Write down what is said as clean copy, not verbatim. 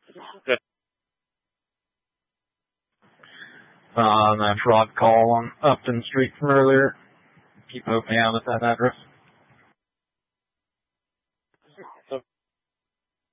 Good. That fraud call on Upton Street from earlier. Keep hoping me out at that address.